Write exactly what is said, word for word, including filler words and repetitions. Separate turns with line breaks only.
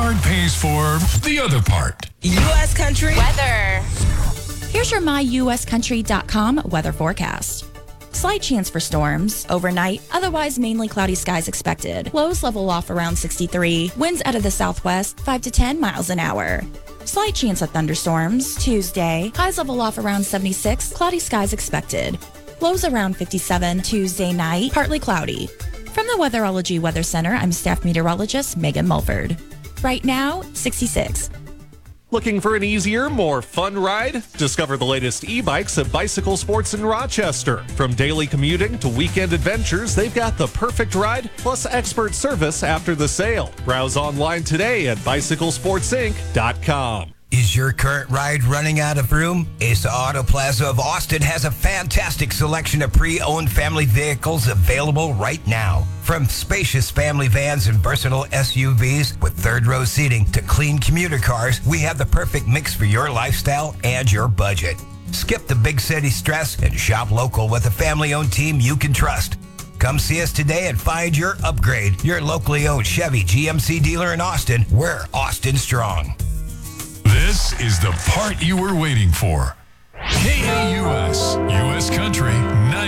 part pays for the other part.
U S Country
Weather.
Here's your my U S country dot com weather forecast. Slight chance for storms overnight, otherwise mainly cloudy skies expected. Lows level off around sixty-three. Winds out of the southwest, five to ten miles an hour. Slight chance of thunderstorms Tuesday. Highs level off around seventy-six. Cloudy skies expected. Lows around fifty-seven. Tuesday night, partly cloudy. From the Weatherology Weather Center, I'm staff meteorologist Megan Mulford. Right now, sixty-six.
Looking for an easier, more fun ride? Discover the latest e-bikes at Bicycle Sports in Rochester. From daily commuting to weekend adventures, they've got the perfect ride plus expert service after the sale. Browse online today at bicycle sports inc dot com.
Is your current ride running out of room? Asa Auto Plaza of Austin has a fantastic selection of pre-owned family vehicles available right now. From spacious family vans and versatile S U Vs with third-row seating to clean commuter cars, we have the perfect mix for your lifestyle and your budget. Skip the big city stress and shop local with a family-owned team you can trust. Come see us today and find your upgrade. Your locally owned Chevy G M C dealer in Austin. We're Austin Strong.
This is the part you were waiting for. K A U S, U S Country ninety.